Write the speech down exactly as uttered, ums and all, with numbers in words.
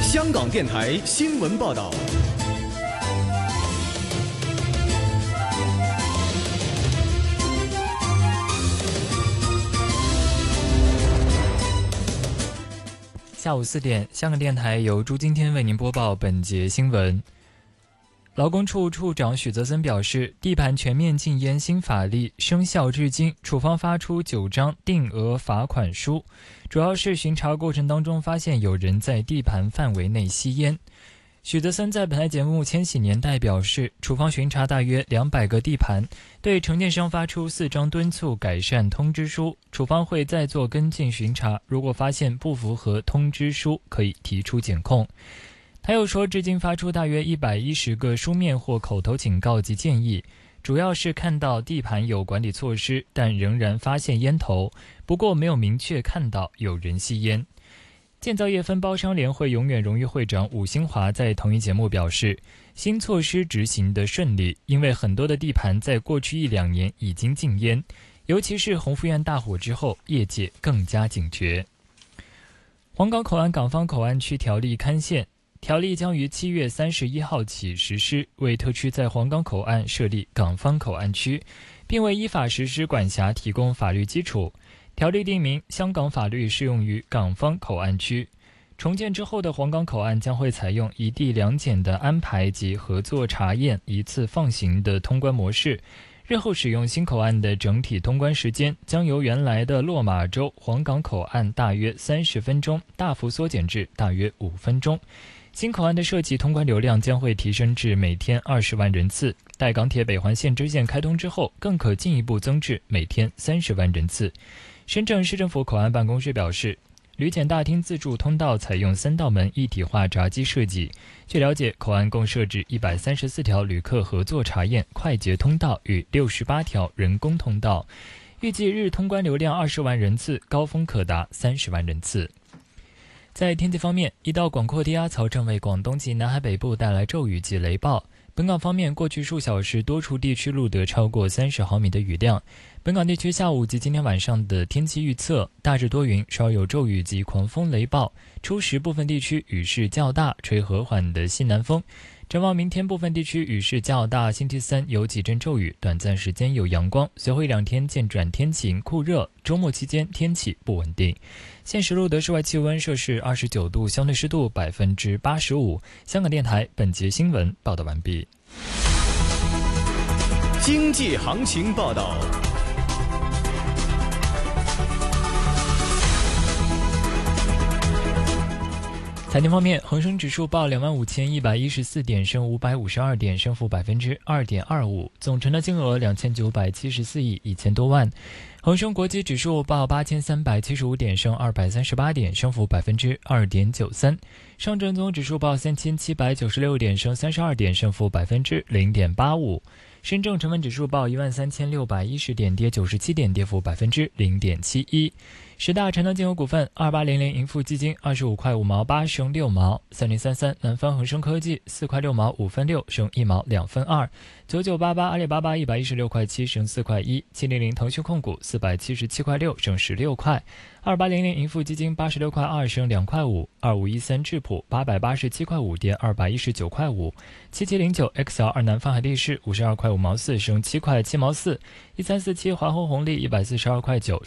香港电台新闻报道。 下午四点，香港电台由朱今天为您播报本节新闻。劳工处处长许泽森表示，地盘全面禁烟新法例生效至今，处方发出九张定额罚款书，主要是巡查过程当中发现有人在地盘范围内吸烟。许泽森在本台节目《千禧年代》表示，处方巡查大约两百个地盘，对承建商发出四张敦促改善通知书，处方会再做跟进巡查，如果发现不符合通知书，可以提出检控。他又说，至今发出大约一百一十个书面或口头警告及建议，主要是看到地盘有管理措施，但仍然发现烟头，不过没有明确看到有人吸烟。建造业分包商联会永远荣誉会长伍新华在同一节目表示，新措施执行得顺利，因为很多的地盘在过去一两年已经禁烟，尤其是鸿福苑大火之后，业界更加警觉。皇岗口岸港方口岸区条例刊宪，条例将于七月三十一号起实施，为特区在皇岗口岸设立港方口岸区，并为依法实施管辖提供法律基础。条例定明，香港法律适用于港方口岸区。重建之后的皇岗口岸将会采用一地两检的安排及合作查验一次放行的通关模式。日后使用新口岸的整体通关时间将由原来的落马洲皇岗口岸大约三十分钟大幅缩减至大约五分钟。新口岸的设计通关流量将会提升至每天二十万人次，待港铁北环线支线开通之后，更可进一步增至每天三十万人次。深圳市政府口岸办公室表示，旅检大厅自助通道采用三道门一体化闸机设计。据了解，口岸共设置一百三十四条旅客合作查验快捷通道与六十八条人工通道，预计日通关流量二十万人次，高峰可达三十万人次。在天气方面，一道广阔低压槽正为广东及南海北部带来骤雨及雷暴。本港方面，过去数小时多处地区录得超过三十毫米的雨量。本港地区下午及今天晚上的天气预测，大致多云，稍有骤雨及狂风雷暴，初时部分地区雨势较大，吹和缓的西南风。展望明天部分地区雨势较大，星期三有几阵骤雨，短暂时间有阳光，随后一两天渐转天晴酷热，周末期间天气不稳定。现时录得室外气温摄氏二十九度，相对湿度百分之八十五。香港电台本节新闻报道完毕。 经济行情报道。 财经方面，恒生指数报两万五千一百一十四点，升五百五十二点，升幅百分之二点二五，总成交金额两千九百七十四亿一千多万。恒生国际指数报八千三百七十五点，升二百三十八点，升幅百分之二点九三。上证综指数报三千七百九十六点，升三十二点，升幅百分之零点八五。深证成分指数报一万三千六百一十点，跌九十七点，跌幅百分之零点七一。十大成交金额股份：二八零零盈富基金二十五块五毛八升六毛；三零三三南方恒生科技四块六毛五分六升一毛两分二；九九八八阿里巴巴一百一十六块七升四块一；七零零腾讯控股四百七十七块六升十六块；二八零零盈富基金八十六块二升两块五；二五一三智普八百八十七块五跌二百一十九块五；七七零九 X L 二南方海力士五十二块五毛四升七块七毛四；一三四七华虹红利一百四十二块九